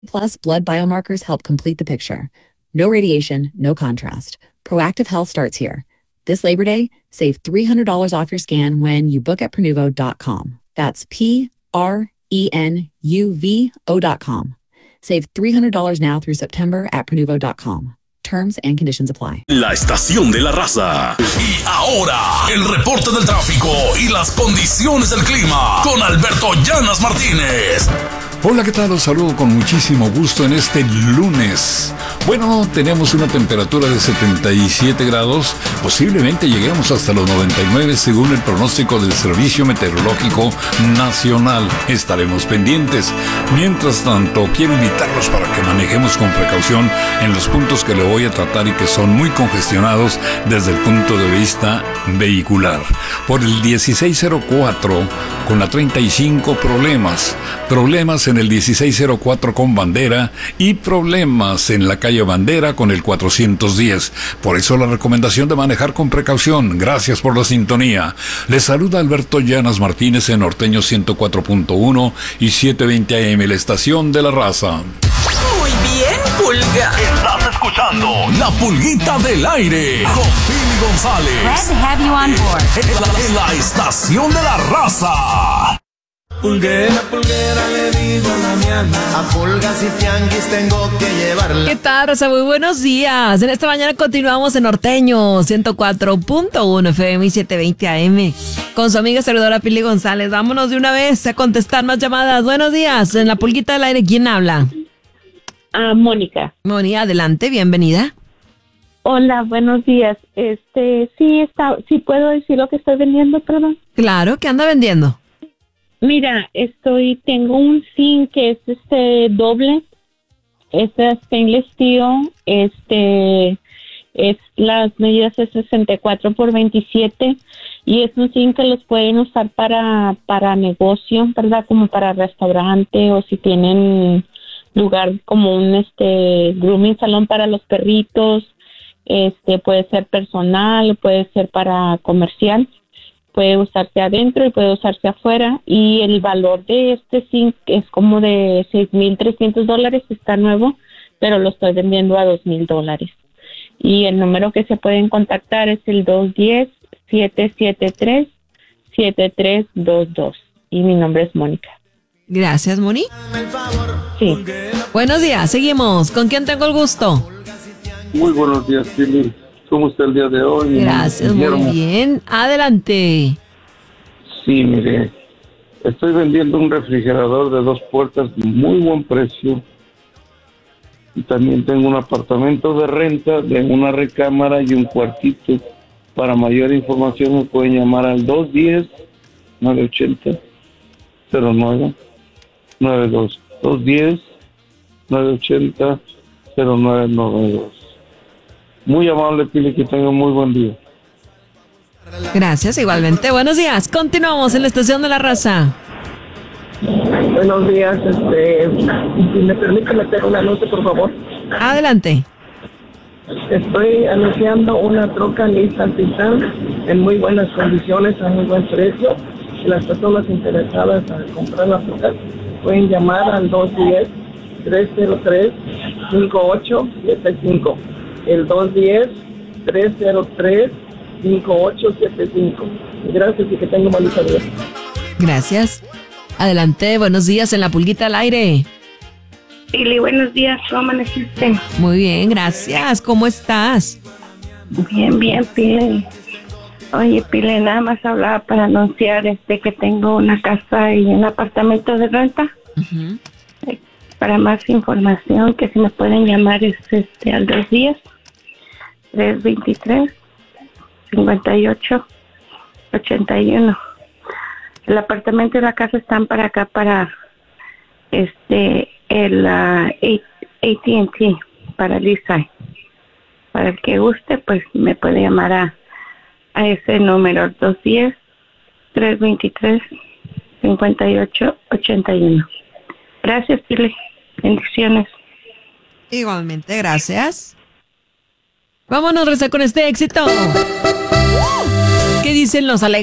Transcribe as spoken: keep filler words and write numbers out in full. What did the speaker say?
Plus, blood biomarkers help complete the picture. No radiation, no contrast. Proactive Health starts here. This Labor Day, save three hundred dollars off your scan when you book at Prenuvo dot com. That's P R E N U V O dot com. Save three hundred dollars now through September at Prenuvo dot com. Terms and conditions apply. La estación de la raza. Y ahora, el reporte del tráfico y las condiciones del clima con Alberto Llanas Martínez. Hola, ¿qué tal? Los saludo con muchísimo gusto en este lunes. Bueno, tenemos una temperatura de setenta y siete grados. Posiblemente lleguemos hasta los noventa y nueve según el pronóstico del Servicio Meteorológico Nacional. Estaremos pendientes. Mientras tanto, quiero invitarlos para que manejemos con precaución en los puntos que le voy a tratar y que son muy congestionados desde el punto de vista vehicular. Por el dieciséis cero cuatro con la treinta y cinco problemas. Problemas en el dieciséis cero cuatro con Bandera y problemas en la calle Bandera con el cuatrocientos diez. Por eso la recomendación de manejar con precaución. Gracias por la sintonía. Les saluda Alberto Llanas Martínez en Norteño ciento cuatro punto uno y setecientos veinte A M, la estación de la raza. Muy bien, Pulga. Estás escuchando La Pulguita del Aire con Pili González. Glad to have you on board. En la, en la estación de la raza. Pulguera, pulguera, le digo a la miana, a pulgas y tianguis tengo que llevarla. ¿Qué tal, raza? Muy buenos días. En esta mañana continuamos en Norteño ciento cuatro punto uno F M y setecientos veinte A M con su amiga servidora Pili González. Vámonos de una vez a contestar más llamadas. Buenos días. En la Pulguita del Aire, ¿quién habla? Ah, Mónica. Moni, adelante, bienvenida. Hola, buenos días. Este, sí, está, sí puedo decir lo que estoy vendiendo, perdón. Claro, ¿qué anda vendiendo? Mira, estoy, tengo un zinc que es este doble, es de stainless steel, este, es, las medidas es sesenta y cuatro por veintisiete y es un zinc que los pueden usar para, para negocio, ¿verdad? Como para restaurante o si tienen lugar como un, este, grooming salón para los perritos, este, puede ser personal, puede ser para comercial. Puede usarse adentro y puede usarse afuera y el valor de este zinc es como de seis mil trescientos dólares, está nuevo, pero lo estoy vendiendo a dos mil dólares. Y el número que se pueden contactar es el dos uno cero, siete siete tres, siete tres dos dos y mi nombre es Mónica. Gracias, Moni. Sí. Buenos días, seguimos. ¿Con quién tengo el gusto? Muy buenos días, Pili. ¿Cómo está el día de hoy? Gracias, muy bien. Adelante. Sí, mire, estoy vendiendo un refrigerador de dos puertas de muy buen precio. Y también tengo un apartamento de renta de una recámara y un cuartito. Para mayor información me pueden llamar al dos uno cero, nueve ocho cero, cero nueve nueve dos. dos uno cero, nueve ocho cero, cero nueve nueve dos. Muy amable, Pili, que tenga muy buen día. Gracias, igualmente. Buenos días. Continuamos en la estación de la raza. Buenos días, este, si me permite meter un anuncio, por favor. Adelante. Estoy anunciando una troca Nissan Titan en muy buenas condiciones, a muy buen precio. Si las personas interesadas a comprar la troca pueden llamar al dos uno cero, tres cero tres, cinco ocho siete cinco. El dos uno cero, tres cero tres, cinco ocho siete cinco. Gracias y que tenga un buen día. Gracias. Adelante, buenos días en la Pulguita al Aire. Pili, buenos días, ¿cómo amaneciste? Muy bien, gracias. ¿Cómo estás? Bien, bien, Pili. Oye, Pili, nada más hablaba para anunciar este que tengo una casa y un apartamento de renta. Uh-huh. Para más información, que si me pueden llamar es este al dos días, tres veintitrés, cincuenta y ocho, ochenta y uno. El apartamento y la casa están para acá, para este el uh, A T and T, para Lisa. Para el que guste, pues me puede llamar a, a ese número, dos uno cero, tres veintitrés, cincuenta y ocho, ochenta y uno. Gracias, Pili. Bendiciones. Igualmente, gracias. Vámonos, Reza, con este éxito. ¿Qué dicen los alegres?